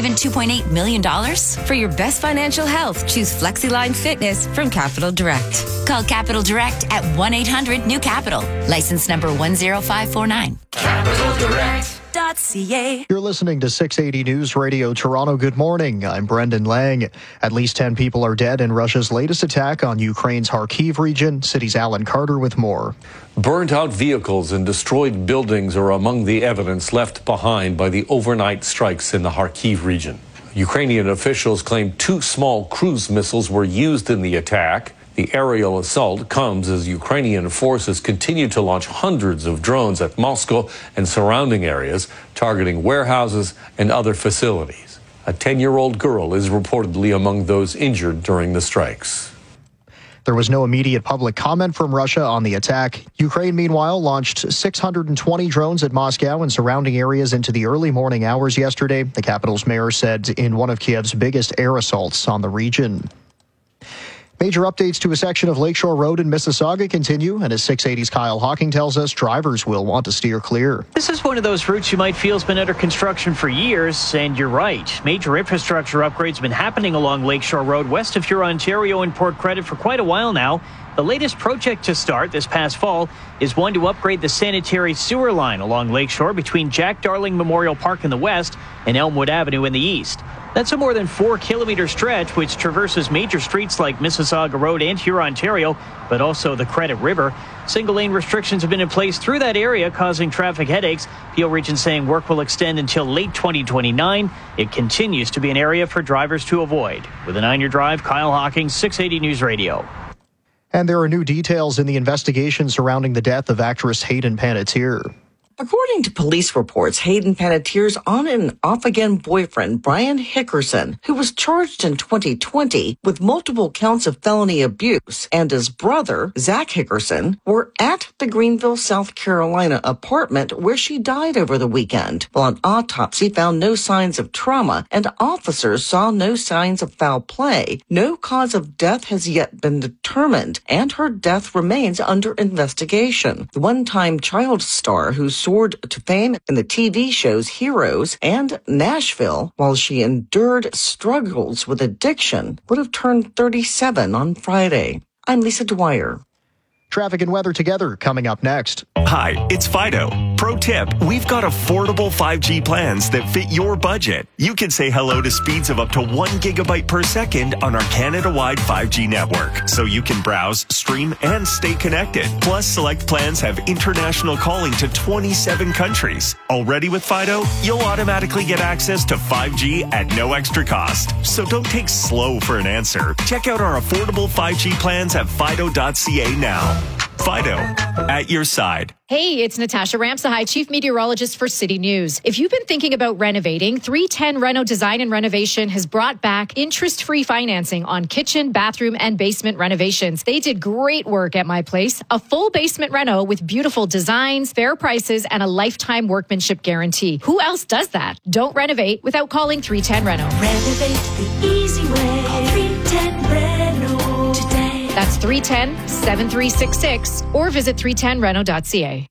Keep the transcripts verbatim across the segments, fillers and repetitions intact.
even two point eight million dollars? For your best financial health, choose FlexiLine Fitness from Capital Direct. Call Capital Direct at one eight hundred new capital. License number one zero five four nine. Capital Direct. You're listening to six eighty News Radio Toronto. Good morning. I'm Brendan Lang. At least ten people are dead in Russia's latest attack on Ukraine's Kharkiv region. City's Alan Carter with more. Burnt-out vehicles and destroyed buildings are among the evidence left behind by the overnight strikes in the Kharkiv region. Ukrainian officials claim two small cruise missiles were used in the attack. The aerial assault comes as Ukrainian forces continue to launch hundreds of drones at Moscow and surrounding areas, targeting warehouses and other facilities. A ten-year-old girl is reportedly among those injured during the strikes. There was no immediate public comment from Russia on the attack. Ukraine, meanwhile, launched six hundred twenty drones at Moscow and surrounding areas into the early morning hours yesterday, the capital's mayor said in one of Kiev's biggest air assaults on the region. Major updates to a section of Lakeshore Road in Mississauga continue, and as six eighty's Kyle Hawking tells us, drivers will want to steer clear. This is one of those routes you might feel has been under construction for years, and you're right. Major infrastructure upgrades have been happening along Lakeshore Road west of Huron, Ontario and Port Credit for quite a while now. The latest project to start this past fall is one to upgrade the sanitary sewer line along Lakeshore between Jack Darling Memorial Park in the west and Elmwood Avenue in the east. That's a more than four kilometer stretch which traverses major streets like Mississauga Road and Huron, Ontario, but also the Credit River. Single lane restrictions have been in place through that area, causing traffic headaches. Peel Region saying work will extend until late twenty twenty-nine. It continues to be an area for drivers to avoid. With a nine-year drive, Kyle Hawking, six eighty News Radio. And there are new details in the investigation surrounding the death of actress Hayden Panettiere. According to police reports, Hayden Panettiere's on and off again boyfriend, Brian Hickerson, who was charged in twenty twenty with multiple counts of felony abuse, and his brother, Zach Hickerson, were at the Greenville, South Carolina apartment where she died over the weekend. While an autopsy found no signs of trauma and officers saw no signs of foul play, no cause of death has yet been determined, and her death remains under investigation. The one-time child star who soared to fame in the T V shows Heroes and Nashville while she endured struggles with addiction would have turned thirty-seven on Friday. I'm Lisa Dwyer. Traffic and weather together coming up next. Hi, it's Fido. Pro tip, we've got affordable five G plans that fit your budget. You can say hello to speeds of up to one gigabyte per second on our Canada-wide five G network, so you can browse, stream, and stay connected. Plus, select plans have international calling to twenty-seven countries. Already with Fido, you'll automatically get access to five G at no extra cost. So don't take slow for an answer. Check out our affordable five G plans at fido dot c a now. Fido, at your side. Hey, it's Natasha Ramsahai, Chief Meteorologist for City News. If you've been thinking about renovating, three ten Reno Design and Renovation has brought back interest-free financing on kitchen, bathroom, and basement renovations. They did great work at my place. A full basement reno with beautiful designs, fair prices, and a lifetime workmanship guarantee. Who else does that? Don't renovate without calling three ten Reno. Renovate the easy way. Call three ten Reno today. That's three one zero, seven three six six or visit three ten reno dot c a.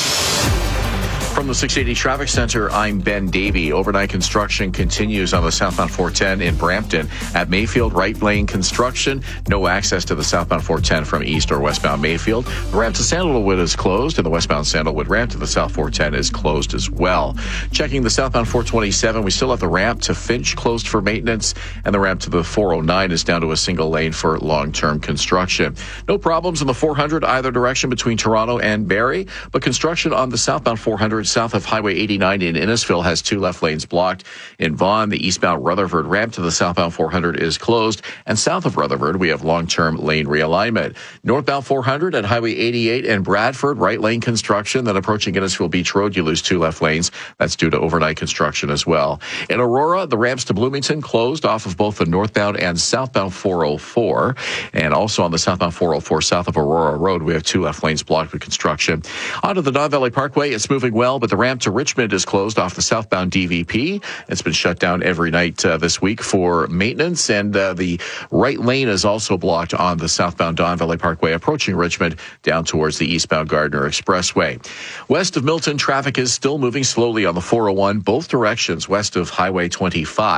From the six eighty Traffic Center, I'm Ben Davey. Overnight construction continues on the southbound four ten in Brampton. At Mayfield, right lane construction. No access to the southbound four ten from east or westbound Mayfield. The ramp to Sandalwood is closed, and the westbound Sandalwood ramp to the south four ten is closed as well. Checking the southbound four twenty-seven, we still have the ramp to Finch closed for maintenance, and the ramp to the four oh nine is down to a single lane for long-term construction. No problems in the four hundred either direction between Toronto and Barrie, but construction on the southbound four hundred south of Highway eighty-nine in Innisfil has two left lanes blocked. In Vaughan, the eastbound Rutherford ramp to the southbound four hundred is closed, and south of Rutherford, we have long-term lane realignment. Northbound four hundred at Highway eighty-eight in Bradford, right lane construction. Then approaching Innisfil Beach Road, you lose two left lanes. That's due to overnight construction as well. In Aurora, the ramps to Bloomington closed off of both the northbound and southbound four oh four. And also on the southbound four oh four south of Aurora Road, we have two left lanes blocked with construction. Onto the Don Valley Parkway, it's moving well, but the ramp to Richmond is closed off the southbound D V P. It's been shut down every night uh, this week for maintenance, and uh, the right lane is also blocked on the southbound Don Valley Parkway approaching Richmond down towards the eastbound Gardner Expressway. West of Milton, traffic is still moving slowly on the four oh one, both directions west of Highway twenty-five.